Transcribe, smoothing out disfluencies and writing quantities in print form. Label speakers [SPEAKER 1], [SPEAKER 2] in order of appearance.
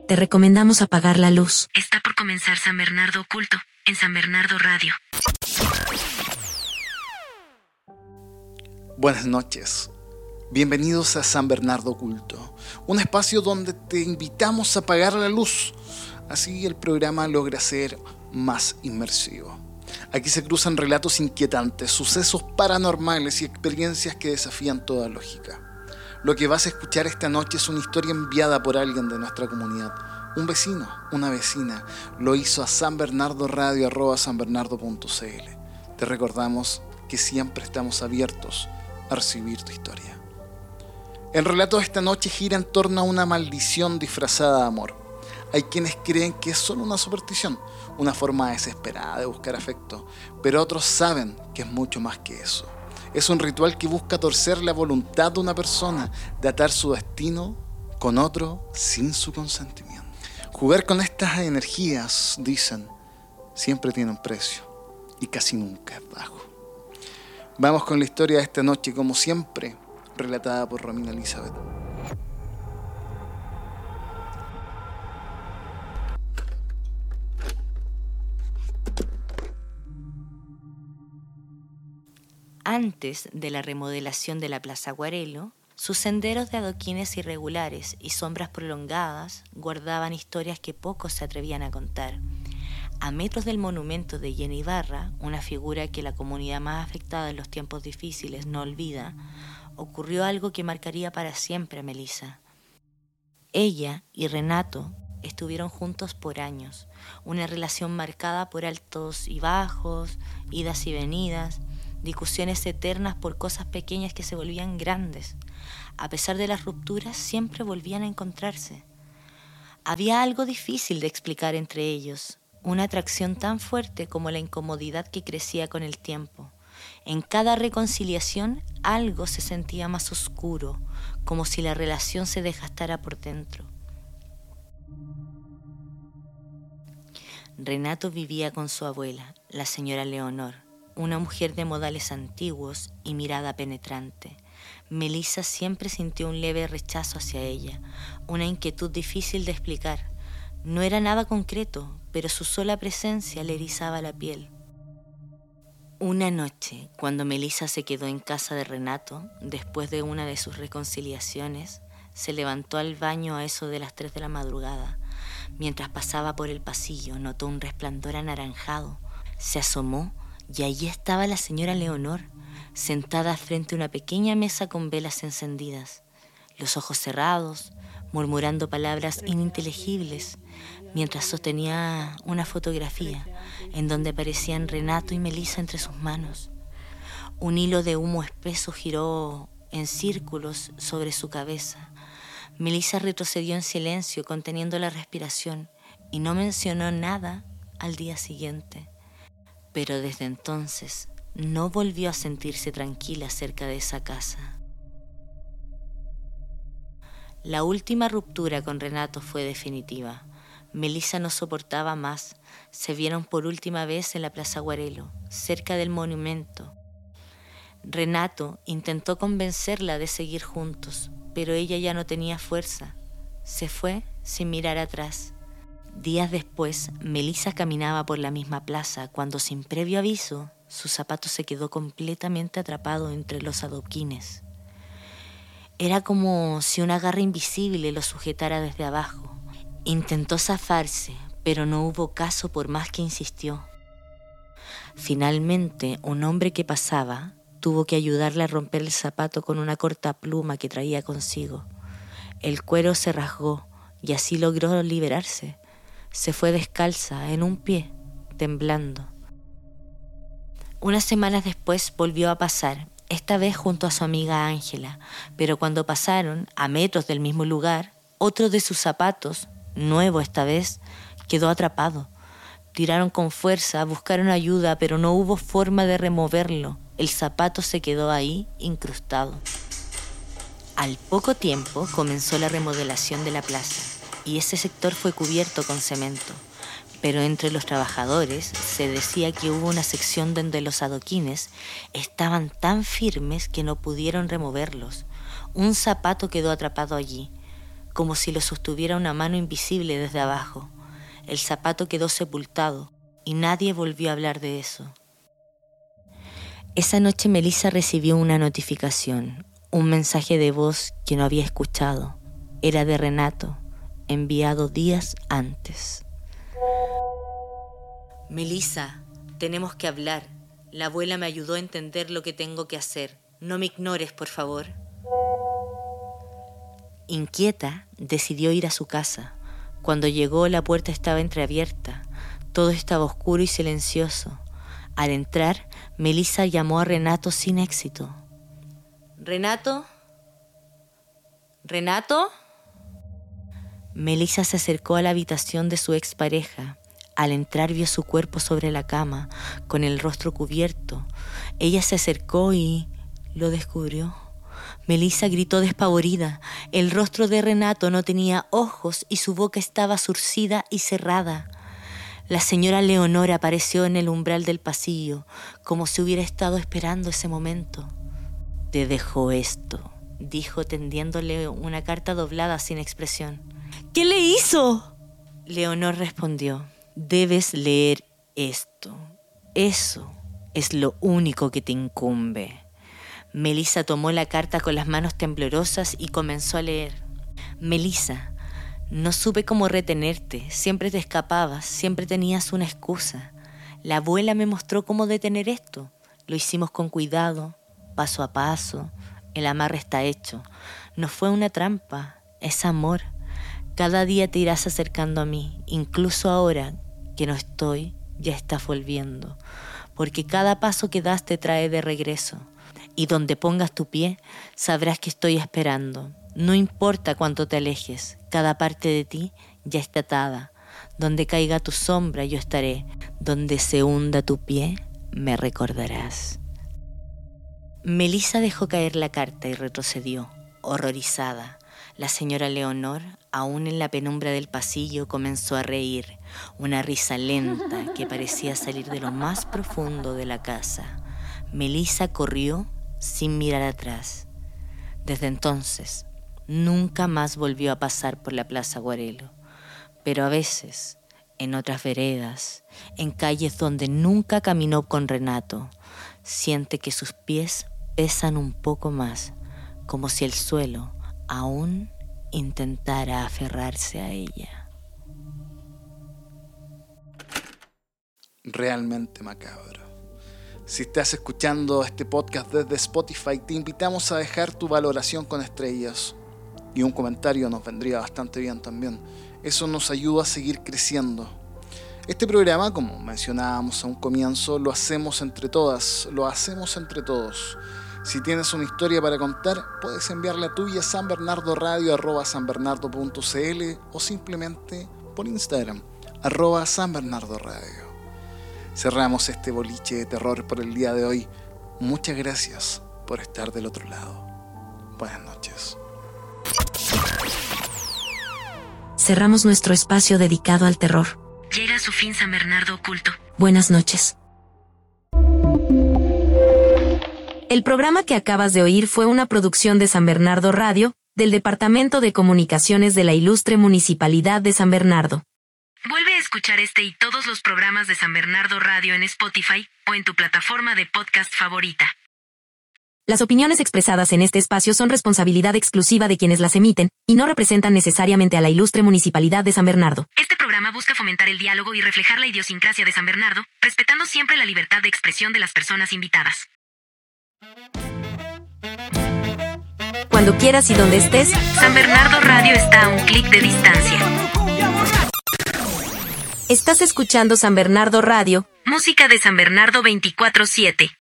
[SPEAKER 1] Te recomendamos apagar la luz. Está por comenzar San Bernardo Oculto, en San Bernardo Radio.
[SPEAKER 2] Buenas noches. Bienvenidos a San Bernardo Oculto, un espacio donde te invitamos a apagar la luz. Así el programa logra ser más inmersivo. Aquí se cruzan relatos inquietantes, sucesos paranormales y experiencias que desafían toda lógica. Lo que vas a escuchar esta noche es una historia enviada por alguien de nuestra comunidad. Un vecino, una vecina, lo hizo a sanbernardoradio@sanbernardo.cl. Te recordamos que siempre estamos abiertos a recibir tu historia. El relato de esta noche gira en torno a una maldición disfrazada de amor. Hay quienes creen que es solo una superstición, una forma desesperada de buscar afecto, pero otros saben que es mucho más que eso. Es un ritual que busca torcer la voluntad de una persona, de atar su destino con otro sin su consentimiento. Jugar con estas energías, dicen, siempre tiene un precio y casi nunca es bajo. Vamos con la historia de esta noche, como siempre, relatada por Romina Elizabeth.
[SPEAKER 3] Antes de la remodelación de la Plaza Guarelo, sus senderos de adoquines irregulares y sombras prolongadas guardaban historias que pocos se atrevían a contar. A metros del monumento de Jenny Ibarra, una figura que la comunidad más afectada en los tiempos difíciles no olvida, ocurrió algo que marcaría para siempre a Melissa. Ella y Renato estuvieron juntos por años, una relación marcada por altos y bajos, idas y venidas, discusiones eternas por cosas pequeñas que se volvían grandes. A pesar de las rupturas, siempre volvían a encontrarse. Había algo difícil de explicar entre ellos, una atracción tan fuerte como la incomodidad que crecía con el tiempo. En cada reconciliación, algo se sentía más oscuro, como si la relación se desgastara por dentro. Renato vivía con su abuela, la señora Leonor, una mujer de modales antiguos y mirada penetrante. Melissa siempre sintió un leve rechazo hacia ella, una inquietud difícil de explicar. No era nada concreto, pero su sola presencia le erizaba la piel. Una noche, cuando Melissa se quedó en casa de Renato, después de una de sus reconciliaciones, se levantó al baño a eso de las 3 de la madrugada. Mientras pasaba por el pasillo, notó un resplandor anaranjado. Se asomó y allí estaba la señora Leonor, sentada frente a una pequeña mesa con velas encendidas, los ojos cerrados, murmurando palabras ininteligibles, mientras sostenía una fotografía en donde aparecían Renato y Melissa entre sus manos. Un hilo de humo espeso giró en círculos sobre su cabeza. Melissa retrocedió en silencio, conteniendo la respiración, y no mencionó nada al día siguiente. Pero desde entonces no volvió a sentirse tranquila cerca de esa casa. La última ruptura con Renato fue definitiva. Melissa no soportaba más. Se vieron por última vez en la Plaza Guarelo, cerca del monumento. Renato intentó convencerla de seguir juntos, pero ella ya no tenía fuerza. Se fue sin mirar atrás. Días después, Melissa caminaba por la misma plaza cuando, sin previo aviso, su zapato se quedó completamente atrapado entre los adoquines. Era como si una garra invisible lo sujetara desde abajo. Intentó zafarse, pero no hubo caso por más que insistió. Finalmente, un hombre que pasaba tuvo que ayudarle a romper el zapato con una corta pluma que traía consigo. El cuero se rasgó y así logró liberarse. Se fue descalza, en un pie, temblando. Unas semanas después volvió a pasar, esta vez junto a su amiga Ángela, pero cuando pasaron, a metros del mismo lugar, otro de sus zapatos, nuevo esta vez, quedó atrapado. Tiraron con fuerza, buscaron ayuda, pero no hubo forma de removerlo. El zapato se quedó ahí, incrustado. Al poco tiempo comenzó la remodelación de la plaza y ese sector fue cubierto con cemento. Pero entre los trabajadores se decía que hubo una sección donde los adoquines estaban tan firmes que no pudieron removerlos. Un zapato quedó atrapado allí. como si lo sostuviera una mano invisible desde abajo. El zapato quedó sepultado y nadie volvió a hablar de eso. Esa noche Melissa recibió una notificación, un mensaje de voz que no había escuchado. Era de Renato, enviado días antes. Melissa, tenemos que hablar. La abuela me ayudó a entender lo que tengo que hacer. No me ignores, por favor. Inquieta, decidió ir a su casa. Cuando llegó, la puerta estaba entreabierta. Todo estaba oscuro y silencioso. Al entrar, Melissa llamó a Renato sin éxito. ¿Renato? ¿Renato? Melissa se acercó a la habitación de su expareja. Al entrar vio su cuerpo sobre la cama, con el rostro cubierto. Ella se acercó y lo descubrió. Melissa gritó despavorida. El rostro de Renato no tenía ojos y su boca estaba zurcida y cerrada. La señora Leonor apareció en el umbral del pasillo, como si hubiera estado esperando ese momento. «Te dejo esto», dijo tendiéndole una carta doblada sin expresión. «¿Qué le hizo?», Leonor respondió. «Debes leer esto. Eso es lo único que te incumbe». Melissa tomó la carta con las manos temblorosas y comenzó a leer. «Melissa, no supe cómo retenerte. Siempre te escapabas, siempre tenías una excusa. La abuela me mostró cómo detener esto. Lo hicimos con cuidado, paso a paso. El amarre está hecho. No fue una trampa, es amor. Cada día te irás acercando a mí, incluso ahora que no estoy, ya estás volviendo. Porque cada paso que das te trae de regreso. Y donde pongas tu pie, sabrás que estoy esperando. No importa cuánto te alejes, cada parte de ti ya está atada. Donde caiga tu sombra yo estaré. Donde se hunda tu pie, me recordarás». Melissa dejó caer la carta y retrocedió, horrorizada. La señora Leonor, aún en la penumbra del pasillo, comenzó a reír, una risa lenta que parecía salir de lo más profundo de la casa. Melissa corrió sin mirar atrás. Desde entonces, nunca más volvió a pasar por la Plaza Guarelo, pero a veces, en otras veredas, en calles donde nunca caminó con Renato, siente que sus pies pesan un poco más, como si el suelo aún intentara aferrarse a ella.
[SPEAKER 2] Realmente macabro. Si estás escuchando este podcast desde Spotify, te invitamos a dejar tu valoración con estrellas. Y un comentario nos vendría bastante bien también. Eso nos ayuda a seguir creciendo. Este programa, como mencionábamos a un comienzo, lo hacemos entre todas, lo hacemos entre todos. Si tienes una historia para contar, puedes enviar la tuya a sanbernardoradio@sanbernardo.cl o simplemente por Instagram, @sanbernardoradio. Cerramos este boliche de terror por el día de hoy. Muchas gracias por estar del otro lado. Buenas noches.
[SPEAKER 1] Cerramos nuestro espacio dedicado al terror.
[SPEAKER 4] Llega a su fin San Bernardo Oculto.
[SPEAKER 1] Buenas noches. El programa que acabas de oír fue una producción de San Bernardo Radio, del Departamento de Comunicaciones de la Ilustre Municipalidad de San Bernardo.
[SPEAKER 4] Vuelve a escuchar este y todos los programas de San Bernardo Radio en Spotify o en tu plataforma de podcast favorita.
[SPEAKER 1] Las opiniones expresadas en este espacio son responsabilidad exclusiva de quienes las emiten y no representan necesariamente a la Ilustre Municipalidad de San Bernardo.
[SPEAKER 4] Este programa busca fomentar el diálogo y reflejar la idiosincrasia de San Bernardo, respetando siempre la libertad de expresión de las personas invitadas.
[SPEAKER 1] Cuando quieras y donde estés,
[SPEAKER 4] San Bernardo Radio está a un clic de distancia.
[SPEAKER 1] Estás escuchando San Bernardo Radio.
[SPEAKER 4] Música de San Bernardo 24/7.